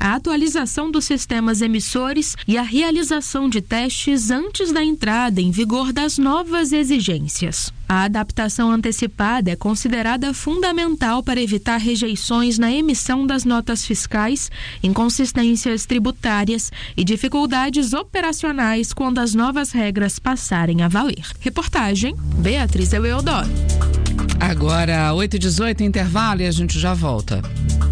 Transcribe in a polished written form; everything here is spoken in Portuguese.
a atualização dos sistemas emissores e a realização de testes antes da entrada em vigor das novas exigências. A adaptação antecipada é considerada fundamental para evitar rejeições na emissão das notas fiscais, inconsistências tributárias e dificuldades operacionais quando as novas regras passarem a valer. Reportagem Beatriz Eudoro. Agora, 8h18, intervalo, e a gente já volta.